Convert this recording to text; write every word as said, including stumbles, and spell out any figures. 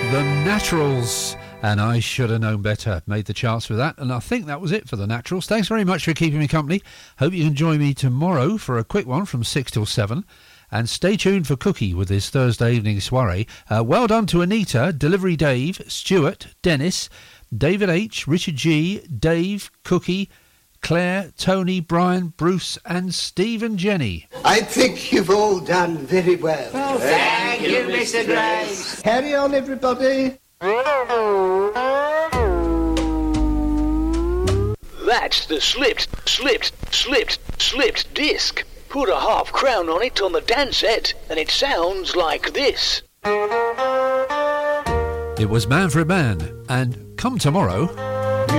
The Naturals, and I Should Have Known Better, made the charts with that, and I think that was it for The Naturals. Thanks very much for keeping me company. Hope you can join me tomorrow for a quick one from six till seven, and stay tuned for Cookie with his Thursday evening soiree. Uh, well done to Anita, Delivery Dave, Stuart, Dennis, David H, Richard G, Dave, Cookie, Claire, Tony, Brian, Bruce and Steve and Jenny. I think you've all done very well. Oh, thank, thank you, Mister Grace. Carry on, everybody. That's the slipped, slipped, slipped, slipped disc. Put a half crown on it on the dance set and it sounds like this. It was Man for a Man, and come tomorrow...